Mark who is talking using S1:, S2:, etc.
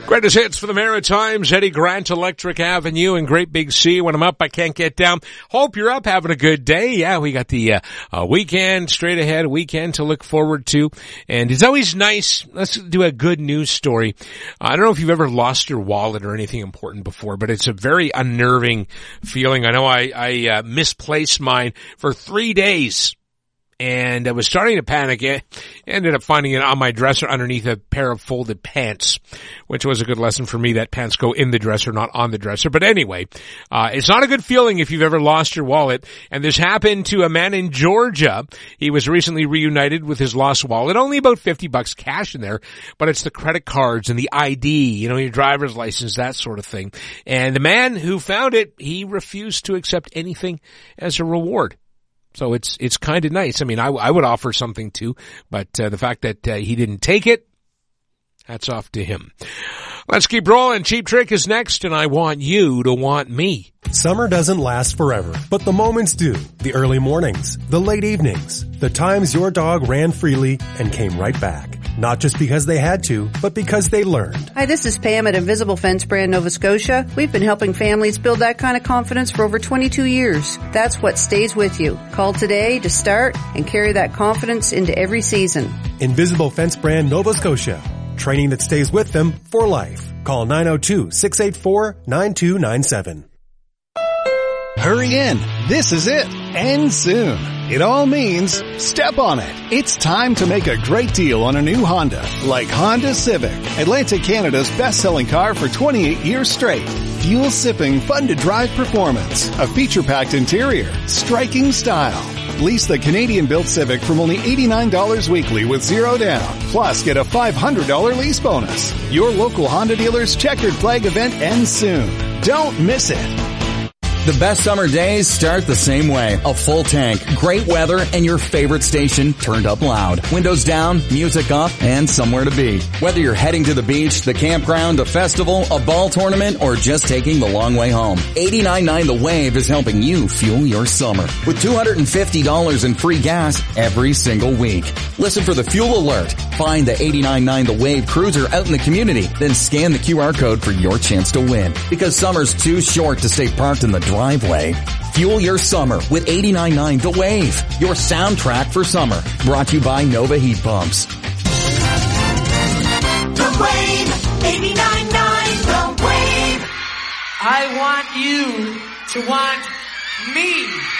S1: Greatest hits for the Maritimes, Eddie Grant, Electric Avenue, and Great Big Sea. When I'm up, I can't get down. Hope you're up, having a good day. Yeah, we got the weekend straight ahead, a weekend to look forward to. And it's always nice. Let's do a good news story. I don't know if you've ever lost your wallet or anything important before, but it's a very unnerving feeling. I know I misplaced mine for 3 days. And I was starting to panic. I ended up finding it on my dresser underneath a pair of folded pants, which was a good lesson for me that pants go in the dresser, not on the dresser. But anyway, it's not a good feeling if you've ever lost your wallet. And this happened to a man in Georgia. He was recently reunited with his lost wallet. Only about $50 cash in there, but it's the credit cards and the ID, your driver's license, that sort of thing. And the man who found it, he refused to accept anything as a reward. So it's kind of nice. I mean, I would offer something too, but the fact that he didn't take it, hats off to him. Let's keep rolling. Cheap Trick is next, and I want you to want me.
S2: Summer doesn't last forever, but the moments do. The early mornings, the late evenings, the times your dog ran freely and came right back. Not just because they had to, but because they learned.
S3: Hi, this is Pam at Invisible Fence Brand Nova Scotia. We've been helping families build that kind of confidence for over 22 years. That's what stays with you. Call today to start and carry that confidence into every season.
S2: Invisible Fence Brand Nova Scotia. Training that stays with them for life. Call 902-684-9297.
S4: Hurry in. This is it. And soon. It all means step on it. It's time to make a great deal on a new Honda, like Honda Civic, Atlantic Canada's best-selling car for 28 years straight. Fuel-sipping, fun-to-drive performance, a feature-packed interior, striking style. Lease the Canadian-built Civic from only $89 weekly with zero down. Plus, get a $500 lease bonus. Your local Honda dealer's checkered flag event ends soon. Don't miss it.
S5: The best summer days start the same way. A full tank, great weather, and your favorite station turned up loud. Windows down, music up, and somewhere to be. Whether you're heading to the beach, the campground, a festival, a ball tournament, or just taking the long way home, 89.9 The Wave is helping you fuel your summer with $250 in free gas every single week. Listen for the fuel alert. Find the 89.9 The Wave cruiser out in the community, then scan the QR code for your chance to win. Because summer's too short to stay parked in the driveway. Fuel your summer with 89.9 The Wave, your soundtrack for summer. Brought to you by Nova Heat Pumps.
S6: The Wave, 89.9 The Wave.
S7: I want you to want me.